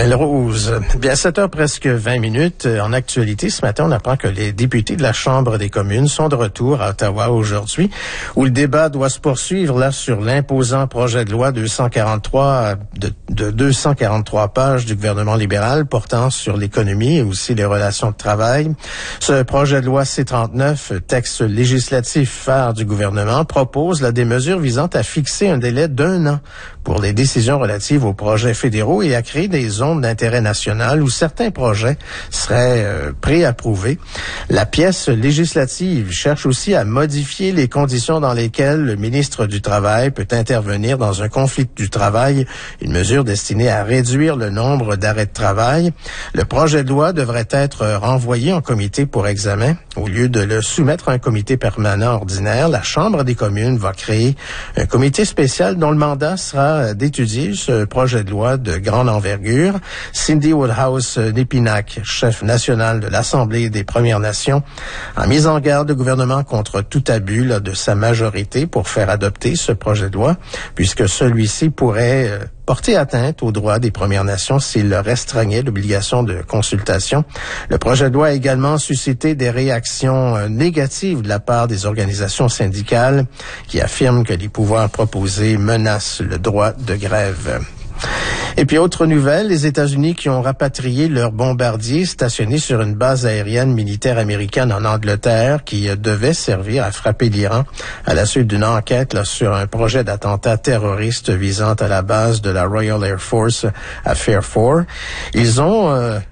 Melrose. Bien, 7h presque 20 minutes. En actualité, ce matin, on apprend que les députés de la Chambre des communes sont de retour à Ottawa aujourd'hui, où le débat doit se poursuivre là sur l'imposant projet de loi 243 de 243 pages du gouvernement libéral portant sur l'économie et aussi les relations de travail. Ce projet de loi C-39, texte législatif phare du gouvernement, propose là des mesures visant à fixer un délai d'1 an pour les décisions relatives aux projets fédéraux et à créer des zones d'intérêt national où certains projets seraient préapprouvés. La pièce législative cherche aussi à modifier les conditions dans lesquelles le ministre du Travail peut intervenir dans un conflit du travail, une mesure destinée à réduire le nombre d'arrêts de travail. Le projet de loi devrait être renvoyé en comité pour examen. Au lieu de le soumettre à un comité permanent ordinaire, la Chambre des communes va créer un comité spécial dont le mandat sera d'étudier ce projet de loi de grande envergure. Cindy Woodhouse-Nepinac, chef national de l'Assemblée des Premières Nations, a mis en garde le gouvernement contre tout abus de sa majorité pour faire adopter ce projet de loi, puisque celui-ci pourrait porter atteinte aux droits des Premières Nations s'il leur restreignait l'obligation de consultation. Le projet de loi a également suscité des réactions négatives de la part des organisations syndicales qui affirment que les pouvoirs proposés menacent le droit de grève. Et puis, autre nouvelle, les États-Unis qui ont rapatrié leurs bombardiers stationnés sur une base aérienne militaire américaine en Angleterre qui devait servir à frapper l'Iran à la suite d'une enquête là, sur un projet d'attentat terroriste visant à la base de la Royal Air Force à Fairford. Ils ont